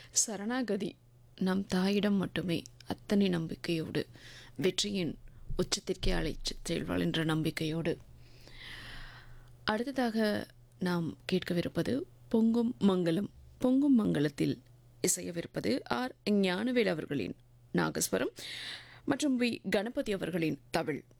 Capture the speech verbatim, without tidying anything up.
சரணாகதி நம் தாயிடம் மட்டுமே அத்தனை நம்பிக்கையோடு வெற்றியின் உச்சத்திற்கே அழைத்துச் செல்வாள் என்ற நம்பிக்கையோடு. அடுத்ததாக நாம் கேட்கவிருப்பது பொங்கும் மங்களம். பொங்கும் மங்களத்தில் இசையவிருப்பது ஆர் ஞானவேல் அவர்களின் நாகஸ்வரம் மற்றும் வி கணபதி அவர்களின் தவில்.